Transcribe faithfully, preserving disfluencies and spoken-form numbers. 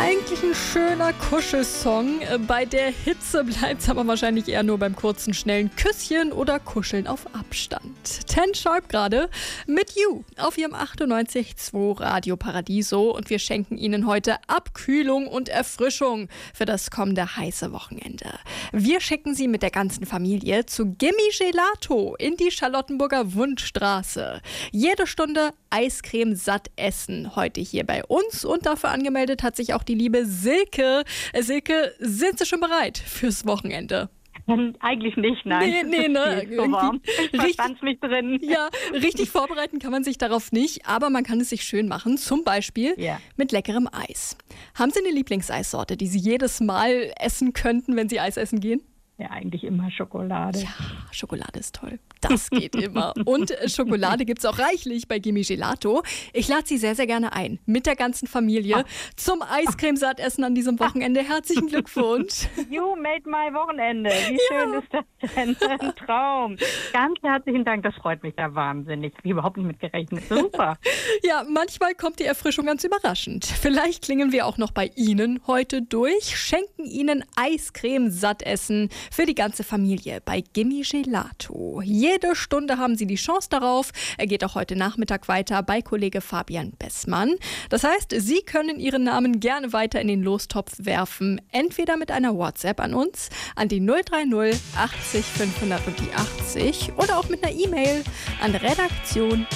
Eigentlich ein schöner Kuschelsong. Bei der Hitze bleibt es aber wahrscheinlich eher nur beim kurzen, schnellen Küsschen oder Kuscheln auf Abstand. Ten Sharp gerade mit You auf ihrem achtundneunzig Komma zwei Radio Paradiso. Und wir schenken Ihnen heute Abkühlung und Erfrischung für das kommende heiße Wochenende. Wir schicken Sie mit der ganzen Familie zu Gimme Gelato in die Charlottenburger Wundstraße. Jede Stunde Eiscreme satt essen heute hier bei uns. Und dafür angemeldet hat sich auch die liebe Silke. Silke, sind Sie schon bereit fürs Wochenende? Eigentlich nicht, nein. Nee, nee, ne? So warm. Ich verstand mich drin. Ja, richtig vorbereiten kann man sich darauf nicht, aber man kann es sich schön machen, zum Beispiel Ja. mit leckerem Eis. Haben Sie eine Lieblingseissorte, die Sie jedes Mal essen könnten, wenn Sie Eis essen gehen? Ja, eigentlich immer Schokolade. Ja, Schokolade ist toll. Das geht immer. Und äh, Schokolade gibt es auch reichlich bei Gimme Gelato. Ich lade Sie sehr, sehr gerne ein, mit der ganzen Familie, zum Eiscremesatt-Essen an diesem Wochenende. Herzlichen Glückwunsch. You made my Wochenende. Wie schön ist das denn? Ein Traum. Ganz herzlichen Dank, das freut mich ja wahnsinnig. Ich habe überhaupt nicht mit gerechnet. Super. Ja, manchmal kommt die Erfrischung ganz überraschend. Vielleicht klingen wir auch noch bei Ihnen heute durch, schenken Ihnen Eiscreme-Sattessen für die ganze Familie bei Gimme Gelato. Jede Stunde haben Sie die Chance darauf. Er geht auch heute Nachmittag weiter bei Kollege Fabian Bessmann. Das heißt, Sie können Ihren Namen gerne weiter in den Lostopf werfen. Entweder mit einer WhatsApp an uns, an die null drei null achtzig fünfhundert und die achtzig oder auch mit einer E-Mail an redaktion